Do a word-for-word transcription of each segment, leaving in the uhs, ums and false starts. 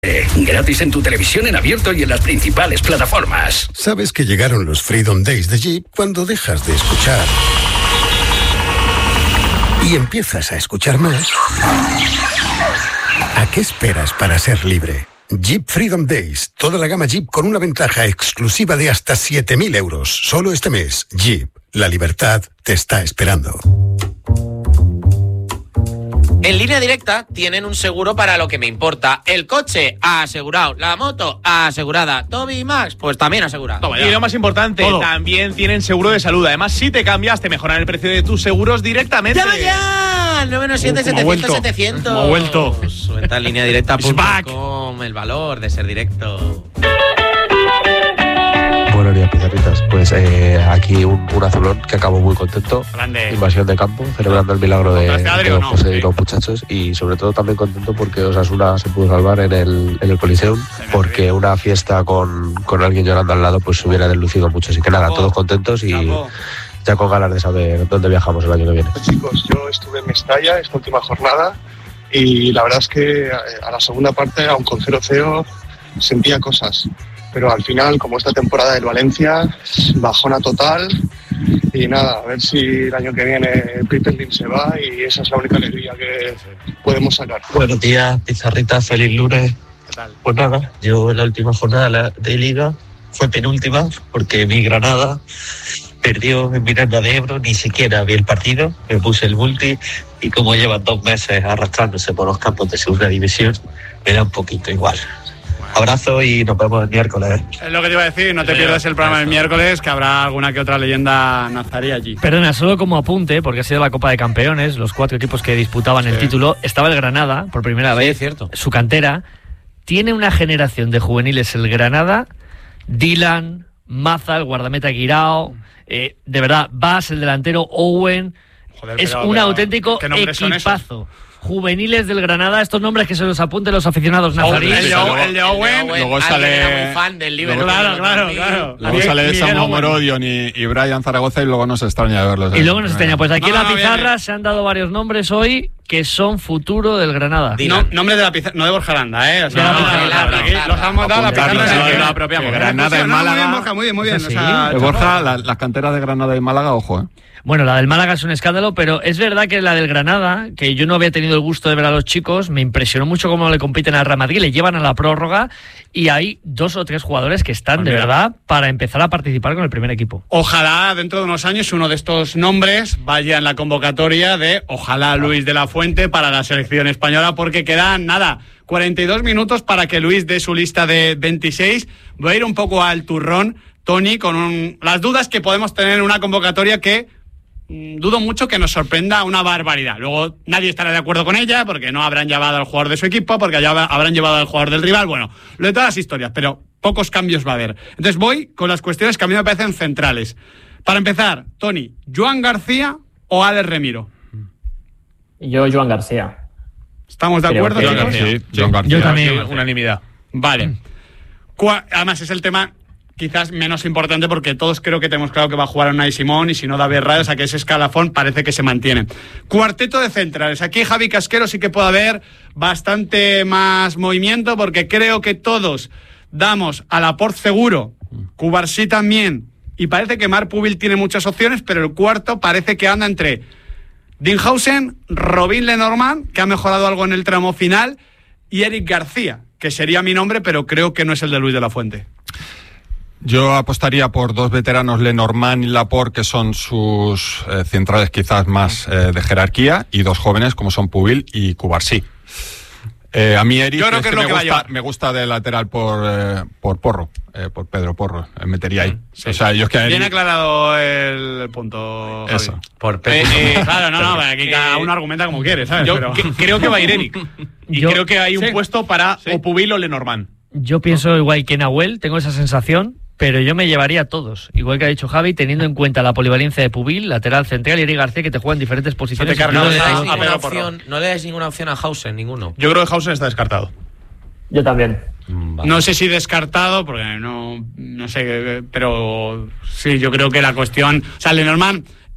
Gratis en tu televisión en abierto y en las principales plataformas. Sabes que llegaron los Freedom Days de Jeep cuando dejas de escuchar y empiezas a escuchar más. ¿A qué esperas para ser libre? Jeep Freedom Days. Toda la gama Jeep con una ventaja exclusiva de hasta siete mil euros. Solo este mes. Jeep. La libertad te está esperando. En Línea Directa tienen un seguro para lo que me importa. El coche, asegurado. La moto, asegurada. Toby y Max, pues también asegurado. Y lo más importante, todo. También tienen seguro de salud. Además, si te cambias, te mejoran el precio de tus seguros directamente. ¡Llama ya! nueve uno siete, setecientos, setecientos. Como vuelto. Suelta en línea directa punto com el valor de ser directo. Buenos días, pizarritas. Pues eh, aquí un, un azulón que acabó muy contento. Grande. Invasión de campo, celebrando el milagro de, Adri, de don no? José Sí. y los muchachos. Y sobre todo también contento porque Osasuna se pudo salvar en el, en el Coliseum. Porque una fiesta con, con alguien llorando al lado pues se hubiera deslucido mucho. Así que nada, todos contentos y Chapo. ya con ganas de saber dónde viajamos el año que viene. Chicos, yo estuve en Mestalla esta última jornada y la verdad es que a la segunda parte, aun con cero cero, sentía cosas. Pero al final, como esta temporada del Valencia, bajona total. Y nada, a ver si el año que viene Peter Lim se va y esa es la única alegría que podemos sacar. Buenos días, pizarritas, feliz lunes. ¿Qué tal? Pues nada, yo en la última jornada de Liga fue penúltima porque mi Granada perdió en Miranda de Ebro, ni siquiera vi el partido, me puse el multi y como llevan dos meses arrastrándose por los campos de segunda división, me da un poquito igual. Abrazo y nos vemos el miércoles. Es lo que te iba a decir, no te pierdas el programa del miércoles, que habrá alguna que otra leyenda nazarí allí. Perdona, solo como apunte, porque ha sido la Copa de Campeones, los cuatro equipos que disputaban sí. el título, estaba el Granada, por primera sí, vez, es cierto. Su cantera, tiene una generación de juveniles el Granada, Dylan, Maza, el guardameta Guirao, eh, de verdad, Bas, el delantero, Owen, Joder, es pero, un pero, auténtico equipazo. Juveniles del Granada, estos nombres que se los apunten los aficionados nazaríes. El de, el de Owen, luego sale era muy fan del Liverpool. Claro, claro, claro. Luego sale Samu Morodion y, y Brian Zaragoza y luego nos extraña verlos. Y luego nos extraña, pues aquí no, en la no, pizarra bien. se han dado varios nombres hoy que son futuro del Granada. No, nombres de la pizarra, no de Borja Aranda, ¿eh? O sea, no, no, no, no, claro, aquí claro, los hemos dado a la pizarra, claro, y la apropiamos. Granada y Málaga. Muy bien, Borja, muy bien, muy bien. Sí. O sea, eh, Borja, la, las canteras de Granada y Málaga, ojo, ¿eh? Bueno, la del Málaga es un escándalo, pero es verdad que la del Granada, que yo no había tenido el gusto de ver a los chicos, me impresionó mucho cómo le compiten al Real Madrid, le llevan a la prórroga y hay dos o tres jugadores que están, pues de verdad, para empezar a participar con el primer equipo. Ojalá dentro de unos años uno de estos nombres vaya en la convocatoria de, ojalá, Luis de la Fuente para la selección española, porque quedan, nada, cuarenta y dos minutos para que Luis dé su lista de veintiséis. Voy a ir un poco al turrón, Tony, con un, las dudas que podemos tener en una convocatoria que dudo mucho que nos sorprenda una barbaridad. Luego nadie estará de acuerdo con ella porque no habrán llevado al jugador de su equipo, porque allá habrán llevado al jugador del rival. Bueno, lo de todas las historias, pero pocos cambios va a haber. Entonces voy con las cuestiones que a mí me parecen centrales. Para empezar, Tony, ¿Joan García o Alex Remiro? Yo, Joan García. ¿Estamos de Creo acuerdo? Joan García. Sí, Joan García. Yo también. Unanimidad. Vale. Además es el tema quizás menos importante porque todos creo que tenemos claro que va a jugar a Unai Simón y si no David Raya, o sea que ese escalafón parece que se mantiene. Cuarteto de centrales. Aquí Javi Casquero sí que puede haber bastante más movimiento porque creo que todos damos a Laporte seguro, Cubarsí también y parece que Marc Pubil tiene muchas opciones, pero el cuarto parece que anda entre Dinhausen, Robin Lenormand, que ha mejorado algo en el tramo final, y Eric García, que sería mi nombre, pero creo que no es el de Luis de la Fuente. Yo apostaría por dos veteranos, Lenormand y Laporte, que son sus eh, centrales quizás más eh, de jerarquía, y dos jóvenes como son Pubil y Cubarsí. Eh, a mí Eric Yo creo es que que es lo me, que va a gusta, llevar. me gusta de lateral por, eh, por Porro, eh, por Pedro Porro, eh, metería ahí. Sí. O sea, yo es que Bien Eric... aclarado el punto, Javi. Eso. Por Eh, eh, claro, no, no, Pero, aquí eh, cada uno argumenta como quiere, ¿sabes? Yo Pero... que, creo que va a ir Eric. Y Yo- creo que hay un Sí. puesto para Sí. o Pubil o Lenormand. Yo pienso igual que Nahuel, tengo esa sensación, pero yo me llevaría a todos, igual que ha dicho Javi, teniendo en cuenta la polivalencia de Pubil, lateral central y Eric García, que te juegan en diferentes posiciones. te cargas No No, le no, dais no, ninguna Pedro opción, no le dais ninguna opción a Hausen, ninguno. Yo creo que Hausen está descartado. Yo también. Vale. No sé si descartado, porque no, no sé, pero sí, yo creo que la cuestión... O sea, Lenormand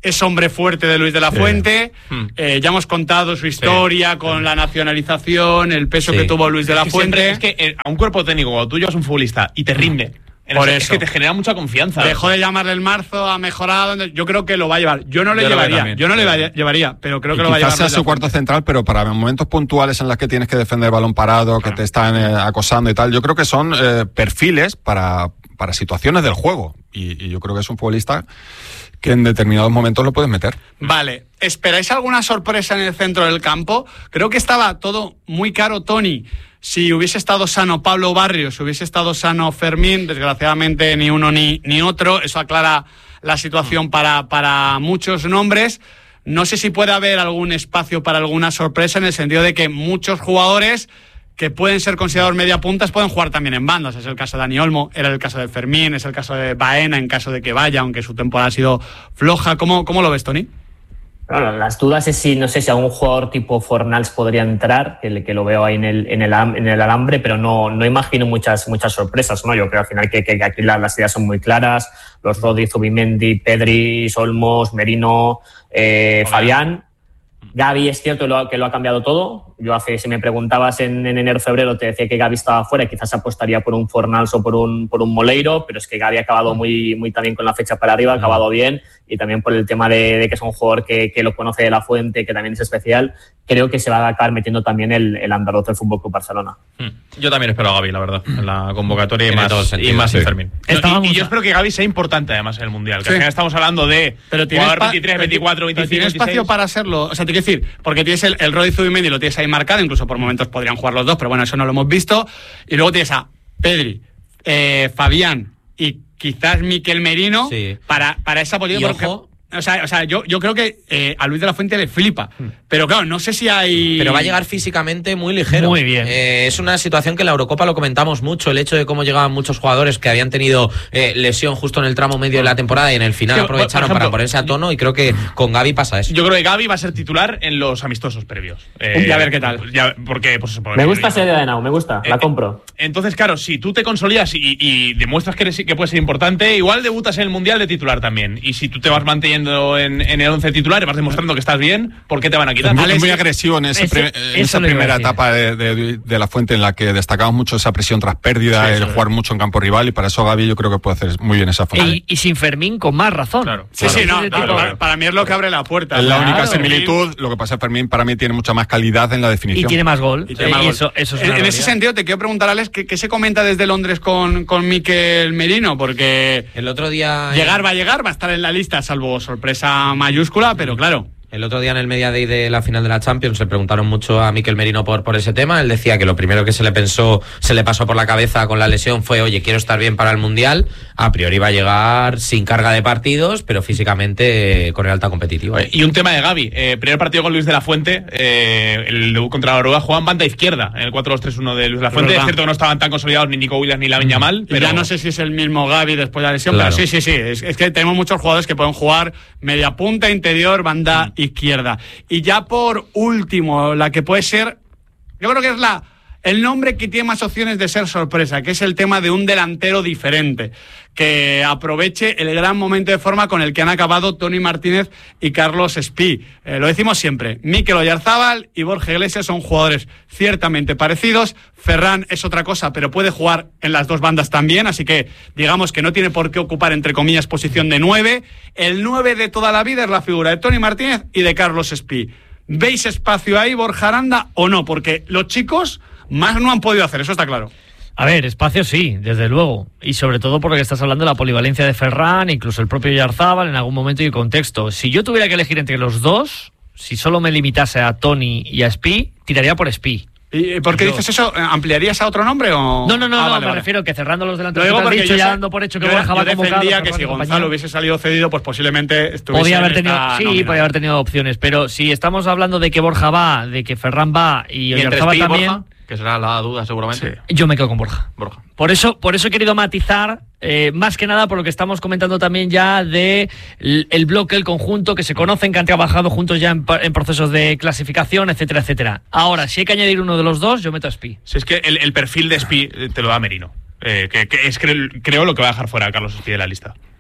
es hombre fuerte de Luis de la Sí. Fuente. Hmm. Eh, ya hemos contado su historia Sí. con la nacionalización, el peso Sí. que tuvo Luis de la Es que Fuente. siempre- es que eh, a un cuerpo técnico, cuando tú llevas un futbolista y te rinde, en Por el- es eso. que te genera mucha confianza. Dejó de llamarle el marzo, ha mejorado. Yo creo que lo va a llevar. Yo no le Yo creo que llevaría, también. yo no le va- llevaría, pero creo que Y lo va a quizás llevar. sea Luis de la su cuarto Fuente. central, pero para momentos puntuales en los que tienes que defender el balón parado, que te están eh, acosando y tal, yo creo que son eh, perfiles para, para situaciones del juego. Y, y yo creo que es un futbolista que en determinados momentos lo puedes meter. Vale, ¿esperáis alguna sorpresa en el centro del campo? Creo que estaba todo muy caro, Tony. Si hubiese estado sano Pablo Barrios, si hubiese estado sano Fermín, desgraciadamente ni uno ni, ni otro. Eso aclara la situación para, para muchos nombres. No sé si puede haber algún espacio para alguna sorpresa, en el sentido de que muchos jugadores que pueden ser considerados media puntas pueden jugar también en bandas. Es el caso de Dani Olmo, era el caso de Fermín, es el caso de Baena en caso de que vaya, aunque su temporada ha sido floja. ¿Cómo, cómo lo ves, Tony? Bueno, las dudas es si, no sé si algún jugador tipo Fornals podría entrar, que, que lo veo ahí en el, en el, en el alambre, pero no, no imagino muchas, muchas sorpresas, ¿no? Yo creo al final que, que, que aquí las, las ideas son muy claras. Los Rodri, Zubimendi, Pedri, Olmos, Merino, eh, Fabián. Gavi es cierto que lo, ha, que lo ha cambiado todo. Yo hace, si me preguntabas en, en enero febrero, te decía que Gavi estaba fuera y quizás apostaría por un Fornals o por un, por un Moleiro, pero es que Gavi ha acabado muy, muy también con la fecha para arriba, ha acabado bien, y también por el tema de, de que es un jugador que, que lo conoce de la fuente, que también es especial. Creo que se va a acabar metiendo también el, el andaluz del Fútbol Club Barcelona. Yo también espero a Gavi, la verdad, en la convocatoria y Tiene más, todo el sentido. y más Sí. sin Fermín. Estábamos Y, y yo a- espero que Gavi sea importante además en el Mundial. Que Sí. al final estamos hablando de Pero tiene, jugador espa- veintitrés, veinticuatro, pero veinticinco, tiene espacio veintiséis. para serlo. O sea, te quiero decir, porque tienes el, el Rodri Zubimendi, lo tienes ahí marcado, incluso por momentos podrían jugar los dos, pero bueno, eso no lo hemos visto. Y luego tienes a Pedri, eh, Fabián y quizás Miquel Merino Sí. para, para esa posición. Y porque- ojo. O sea, o sea yo, yo creo que eh, a Luis de la Fuente le flipa. Pero claro, no sé si hay. Pero va a llegar físicamente muy ligero. Muy bien. Eh, es una situación que en la Eurocopa lo comentamos mucho, el hecho de cómo llegaban muchos jugadores que habían tenido eh, lesión justo en el tramo medio de la temporada y en el final Sí, por- aprovecharon por ejemplo, para ponerse a tono, y creo que con Gavi pasa eso. Yo creo que Gavi va a ser titular en los amistosos previos. Y a ver qué tal. Ya, porque, pues, porque- Me gusta esa idea de Nau, me gusta, la Eh, compro. Entonces, claro, si tú te consolidas y, y demuestras que, eres, que puedes ser importante, igual debutas en el Mundial de titular también. Y si tú te vas manteniendo en, en el once titular y vas demostrando que estás bien, ¿por qué te van a quitar? Es muy, Alex, muy agresivo en, ese ese- pre- en eso esa lo iba a primera decir. etapa de, de- de la Fuente, en la que destacamos mucho esa presión tras pérdida, Sí, el sí. jugar mucho en campo rival, y para eso Gavi yo creo que puede hacer muy bien esa función. Y, y sin Fermín con más razón. Claro. Sí, sí, no, Ese claro, tipo- para, para mí es lo que abre la puerta. Es la Claro. única similitud. Lo que pasa es que Fermín para mí tiene mucha más calidad en la Y definición. tiene más gol. Y tiene Eh, más y gol. eso, eso es en, una en ese realidad. sentido, te quiero preguntar, Alex, ¿qué, qué se comenta desde Londres con, con Miquel Merino? Porque El otro día... llegar va a llegar, va a estar en la lista, salvo sorpresa mayúscula, pero claro. El otro día en el Media Day de la final de la Champions se preguntaron mucho a Miquel Merino por, por ese tema. Él decía que lo primero que se le pensó, se le pasó por la cabeza con la lesión fue, oye, quiero estar bien para el Mundial. A priori va a llegar sin carga de partidos, pero físicamente eh, con el alta competitiva. Y un tema de Gavi. Eh, primer partido con Luis de la Fuente. Eh, el debut contra la Noruega jugaban banda izquierda en el cuatro dos tres uno de Luis de la Fuente. verdad. Es cierto que no estaban tan consolidados ni Nico Williams ni Lamine Yamal, Y pero ya no sé si es el mismo Gavi después de la lesión, Claro. pero sí, sí, sí. Es, es que tenemos muchos jugadores que pueden jugar media punta, interior, banda izquierda. Y ya por último, la que puede ser, yo creo que es la el nombre que tiene más opciones de ser sorpresa, que es el tema de un delantero diferente, que aproveche el gran momento de forma con el que han acabado Tony Martínez y Carlos Espí. Eh, lo decimos siempre, Mikel Oyarzábal y Borja Iglesias son jugadores ciertamente parecidos. Ferran es otra cosa, pero puede jugar en las dos bandas también, así que digamos que no tiene por qué ocupar, entre comillas, posición de nueve. El nueve de toda la vida es la figura de Tony Martínez y de Carlos Espí. ¿Veis espacio ahí, Borja Aranda, o no? Porque los chicos más no han podido hacer, eso está claro. A ver, espacio sí, desde luego. Y sobre todo porque estás hablando de la polivalencia de Ferran, incluso el propio Oyarzábal en algún momento y contexto. Si yo tuviera que elegir entre los dos, si solo me limitase a Tony y a Espí, tiraría por Espí. ¿Y por qué Yo- dices eso? ¿Ampliarías a otro nombre o...? No, no, no, Ah, no vale, me vale. refiero que cerrando los Lo delanteros digo que te has porque dicho, yo ya sé- dando por hecho que yo- Borja va yo convocado. defendía que Ferran si y Gonzalo compañía. hubiese salido cedido, pues posiblemente estuviese Podía haber en tenido, esta sí, nómina. podía haber tenido opciones, pero si estamos hablando de que Borja va, de que Ferran va y y entre Oyarzábal Espí y también, Borja, que será la duda seguramente. yo me quedo con Borja. Borja. Por eso, por eso he querido matizar, eh, más que nada por lo que estamos comentando también ya de el, el bloque, el conjunto, que se conocen, que han trabajado juntos ya en, pa- en procesos de clasificación, etcétera, etcétera. Ahora, si hay que añadir uno de los dos, yo meto a Espí. Si es que el, el perfil de Espí eh, te lo da Merino. Eh, que, que es creo, creo lo que va a dejar fuera a Carlos Espí de la lista.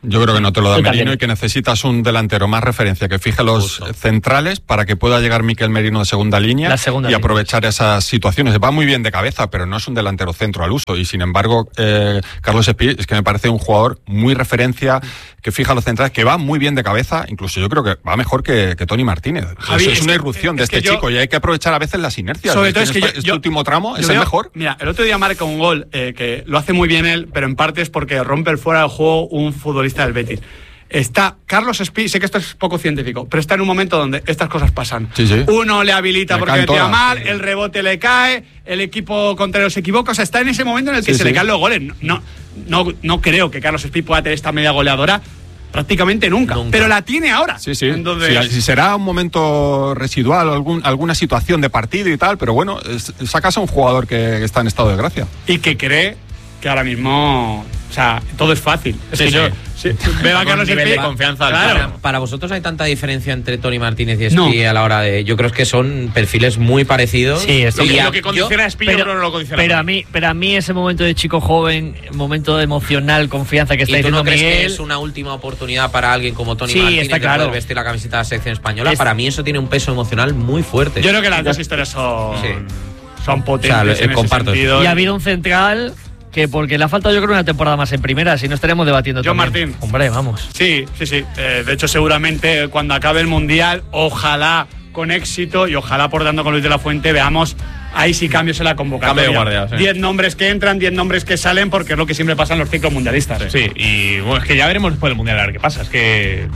Yo creo que no te lo da Yo Merino también. y que necesitas un delantero más referencia que fije los Justo. centrales para que pueda llegar Mikel Merino de segunda línea La segunda y línea. aprovechar esas situaciones. Va muy bien de cabeza, pero no es un delantero centro al uso. Y sin embargo, eh, Carlos Espí es que me parece un jugador muy referencia, que fija los centrales, que va muy bien de cabeza. Incluso yo creo que va mejor que, que Tony Martínez. Javi, es, es es una que- irrupción es de este que yo- chico y hay que aprovechar a veces las inercias. Sobre todo Este- es que yo- este yo- último tramo Yo es veo- el mejor. Mira, el otro día marca un gol eh, que lo hace muy bien él, pero en parte es porque rompe el fuera del juego un futbolista del Betis. Está Carlos Espí, sé que esto es poco científico, pero está en un momento donde estas cosas pasan. Sí, sí. Uno le habilita Le porque caen le tira todas, mal, sí. el rebote le cae, el equipo contrario se equivoca. O sea, está en ese momento en el que Sí, se sí. le caen los goles. No, no, no creo que Carlos Espí pueda tener esta media goleadora prácticamente nunca, Nunca. pero la tiene ahora. Sí, sí. Entonces, Si, si será un momento residual o algún, alguna situación de partido y tal, pero bueno, es- sacas a un jugador que está en estado de gracia. y que cree que ahora mismo, o sea, todo es fácil. Es Sí, que sí. yo sí, veo a Con Carlos nivel Espí, de confianza claro. altísimo. Para vosotros hay tanta diferencia entre Tony Martínez y Espí No. a la hora de. Yo creo que son perfiles muy parecidos. Sí, es Lo Y que, a- lo que condiciona a Espí, yo creo que no lo condiciona. pero a a mí, pero a mí ese momento de chico joven, momento emocional, confianza que está ¿Y tú diciendo no crees Miguel. que es una última oportunidad para alguien como Tony Sí, Martínez está de claro. poder vestir la camiseta de la selección española? Es- Para mí eso tiene un peso emocional muy fuerte. Yo creo que las dos historias son, Sí. son potentes O sea, lo- en ese comparto eso. sentido. Y ha habido un central que porque le ha faltado yo creo una temporada más en primera, si no estaríamos debatiendo John también. Martín. Hombre, vamos. Sí, sí, sí. Eh, de hecho, seguramente cuando acabe el Mundial, ojalá con éxito y ojalá por dando con Luis de la Fuente veamos ahí sí cambios en la convocatoria. Cambio de guardia, sí. Diez nombres que entran, diez nombres que salen, porque es lo que siempre pasa en los ciclos mundialistas. Sí, y bueno, es que ya veremos después del Mundial a ver qué pasa. Es que.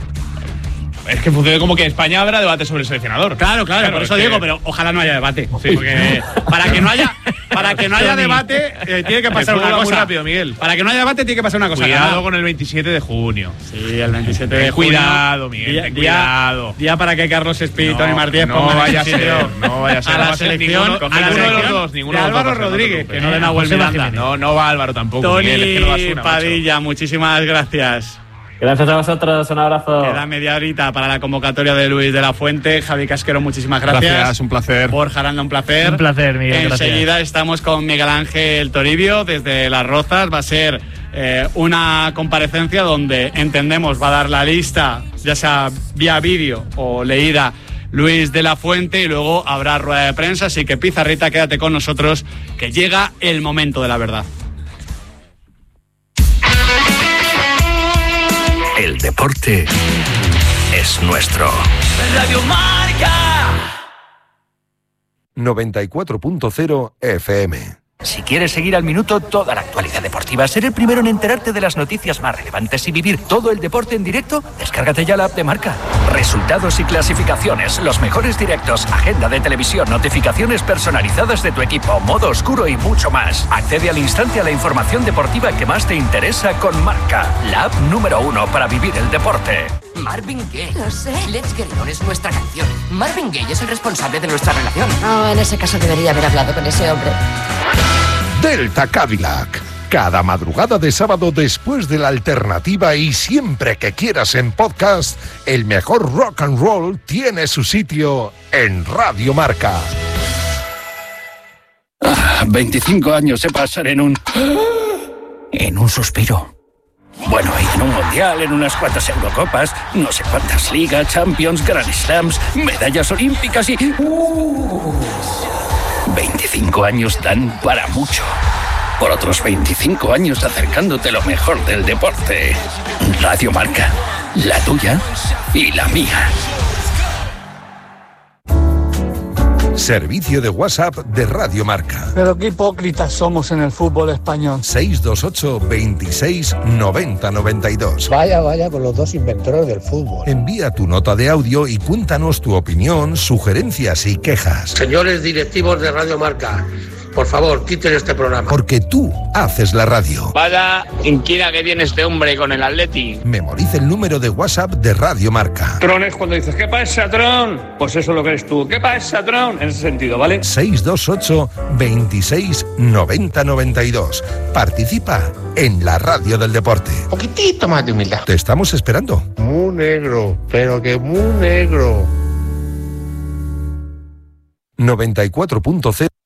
Es que funciona como que en España habrá debate sobre el seleccionador. Claro, claro, por es eso que- digo, pero ojalá no haya debate. Sí. Porque para que no haya, para que no haya Tony. debate, eh, tiene que pasar El fútbol una va cosa. muy rápido, Miguel. Para que no haya debate, tiene que pasar una cosa. Cuidado Nada. con el veintisiete de junio. Sí, el veintisiete de Ten junio. cuidado, Miguel, Día, ten día- cuidado. día para que Carlos Espí y No, Tony Martínez no pongan vaya a sitio ser, no vaya a ser. a No va la a ser selección, ninguno- a la ninguno de los selección dos, ninguno de de los dos Álvaro va a ser, no te Rodríguez, preocupes. que no den a José Miranda. Jiménez. No, no va Álvaro tampoco. Miguel, es que no das Tony una, macho. Padilla, muchísimas gracias. Gracias a vosotros, un abrazo. Queda media horita para la convocatoria de Luis de la Fuente. Javi Casquero, muchísimas gracias. Gracias, un placer. Borja Aranda, un placer. Un placer, Miguel, gracias. Enseguida estamos con Miguel Ángel Toribio desde Las Rozas. Va a ser eh, una comparecencia donde entendemos va a dar la lista, ya sea vía vídeo o leída, Luis de la Fuente, y luego habrá rueda de prensa. Así que Pizarrita, quédate con nosotros, que llega el momento de la verdad. El deporte es nuestro. Radio Marca. noventa y cuatro punto cero F M. Si quieres seguir al minuto toda la actualidad deportiva, ser el primero en enterarte de las noticias más relevantes y vivir todo el deporte en directo, descárgate ya la app de Marca. Resultados y clasificaciones, los mejores directos, agenda de televisión, notificaciones personalizadas de tu equipo, modo oscuro y mucho más. Accede al instante a la información deportiva que más te interesa con Marca, la app número uno para vivir el deporte. Marvin Gaye. Lo sé. Let's Get It On es nuestra canción. Marvin Gaye es el responsable de nuestra relación. Oh, en ese caso debería haber hablado con ese hombre. Delta Cadillac. Cada madrugada de sábado después de la alternativa y siempre que quieras en podcast, el mejor rock and roll tiene su sitio en Radio Marca. Ah, veinticinco años se pasan en un... en un suspiro. Bueno, y en un mundial, en unas cuantas Eurocopas, no sé cuántas ligas, Champions, Grand Slams, medallas olímpicas y... Uh, veinticinco años dan para mucho. Por otros veinticinco años acercándote lo mejor del deporte. Radio Marca, la tuya y la mía. Servicio de WhatsApp de Radio Marca. Pero qué hipócritas somos en el fútbol español. seis dos ocho, veintiséis, noventa, noventa y dos. Vaya, vaya con los dos inventores del fútbol. Envía tu nota de audio y cuéntanos tu opinión, sugerencias y quejas. Señores directivos de Radio Marca, por favor, quiten este programa. Porque tú haces la radio. Vaya inquieta que viene este hombre con el Atleti. Memoriza el número de WhatsApp de Radio Marca. Tron es cuando dices, ¿qué pasa, Tron? Pues eso es lo que eres tú. ¿Qué pasa, Tron? En ese sentido, ¿vale? seis dos ocho, veintiséis, noventa, noventa y dos. Participa en la radio del deporte. Un poquitito más de humildad. Te estamos esperando. Muy negro, pero que muy negro. noventa y cuatro punto cero